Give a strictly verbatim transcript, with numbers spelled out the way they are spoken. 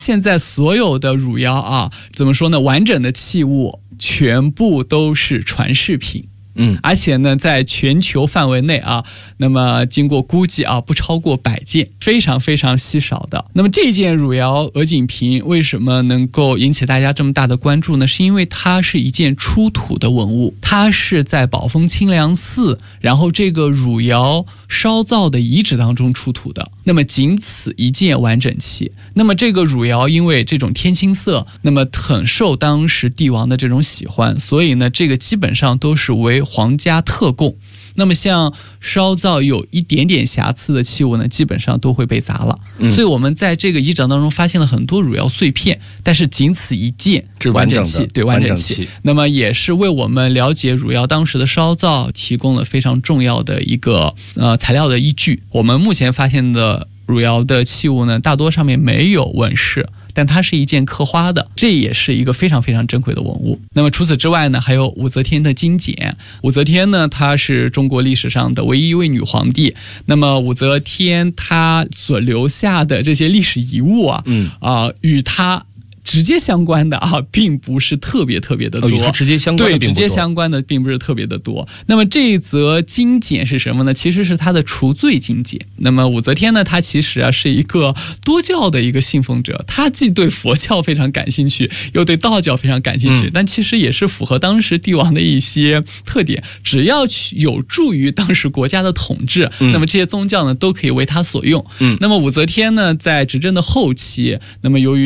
现在所有的汝窑啊，怎么说呢？完整的器物全部都是传世品。 嗯， 而且呢，在全球范围内啊，那么经过估计啊，不超过百件，非常非常稀少的。那么这件汝窑鹅颈瓶为什么能够引起大家这么大的关注呢？是因为它是一件出土的文物，它是在宝丰清凉寺，然后这个汝窑烧造的遗址当中出土的。那么仅此一件完整器。那么这个汝窑因为这种天青色，那么很受当时帝王的这种喜欢，所以呢，这个基本上都是为皇家特供。那么像烧造有一点点瑕疵的器物呢，基本上都会被砸了。嗯、所以我们在这个遗址当中发现了很多汝窑碎片，但是仅此一件完整器，对完整器。那么也是为我们了解汝窑当时的烧造提供了非常重要的一个呃材料的依据。我们目前发现的汝窑的器物呢，大多上面没有纹饰，但它是一件刻花的，这也是一个非常非常珍贵的文物。那么除此之外呢，还有武则天的金简。武则天呢，她是中国历史上的唯一一位女皇帝。那么武则天她所留下的这些历史遗物啊，嗯啊、呃，与她直接相关的啊，并不是特别特别的多。 与它直接相关的对，直接相关的并不是特别的多。那么这一则金简是什么呢？其实是他的除罪金简。那么武则天呢，她其实啊是一个多教的一个信奉者，她既对佛教非常感兴趣，又对道教非常感兴趣，嗯、但其实也是符合当时帝王的一些特点。只要有助于当时国家的统治，嗯、那么这些宗教呢都可以为他所用。嗯、那么武则天呢，在执政的后期，那么由于